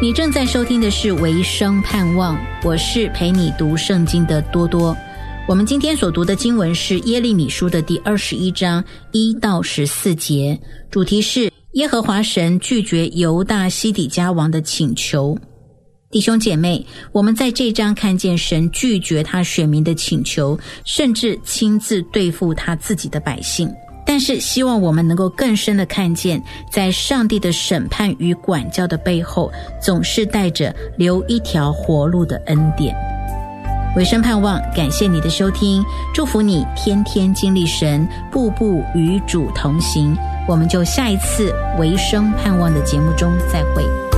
你正在收听的是维生盼望，我是陪你读圣经的多多。我们今天所读的经文是耶利米书的第21章1到14节，主题是耶和华神拒绝犹大西底家王的请求。弟兄姐妹，我们在这章看见神拒绝他选民的请求，甚至亲自对付他自己的百姓。但是希望我们能够更深地看见，在上帝的审判与管教的背后，总是带着留一条活路的恩典。维生盼望，感谢你的收听，祝福你天天经历神，步步与主同行。我们就下一次维生盼望的节目中再会。